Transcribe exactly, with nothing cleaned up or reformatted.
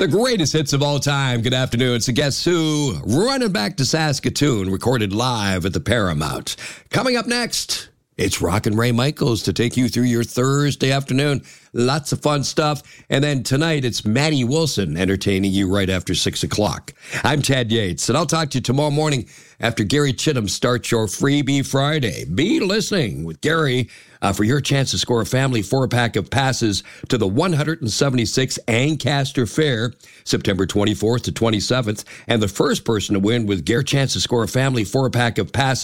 The greatest hits of all time. Good afternoon. It's a Guess Who running back to Saskatoon, recorded live at the Paramount. Coming up next, it's Rockin' Ray Michaels to take you through your Thursday afternoon. Lots of fun stuff. And then tonight, it's Maddie Wilson entertaining you right after six o'clock. I'm Ted Yates, and I'll talk to you tomorrow morning after Gary Chittum starts your Freebie Friday. Be listening with Gary uh, for your chance to score a family four-pack of passes to the one hundred seventy-sixth Ancaster Fair, September twenty-fourth to twenty-seventh. And the first person to win with Gary's chance to score a family four-pack of passes